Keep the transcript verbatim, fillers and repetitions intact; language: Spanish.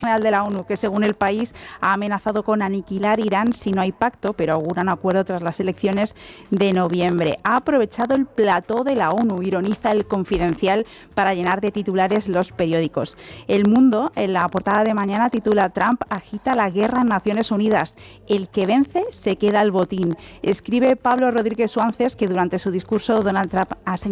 General de la ONU, que según el país ha amenazado con aniquilar Irán si no hay pacto, pero augura un acuerdo tras las elecciones de noviembre. Ha aprovechado el plató de la ONU, ironiza el Confidencial, para llenar de titulares los periódicos. El Mundo, en la portada de mañana, titula: Trump agita la guerra en Naciones Unidas. El que vence se queda el botín. Escribe Pablo Rodríguez Suárez que durante su discurso Donald Trump ha señalado